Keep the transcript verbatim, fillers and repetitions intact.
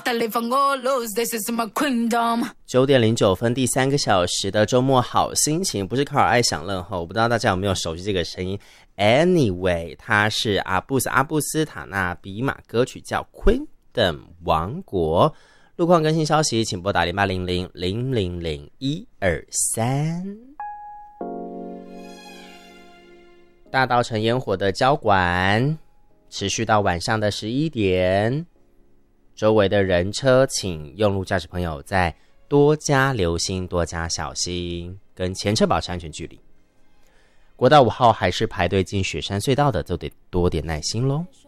九点零九分，第三个小时的周末好心情，不是卡尔爱享乐哈，我不知道大家有没有熟悉这个声音。Anyway， 它是阿布斯阿布斯塔纳比马歌曲叫 Queendom 王国。路况更新消息，请拨打零八零零零零零一二三。大稻埕烟火的交管持续到晚上的十一点，周围的人车请用路驾驶朋友再多加留心，多加小心，跟前车保持安全距离。国道五号还是排队进雪山隧道的，就得多点耐心咯。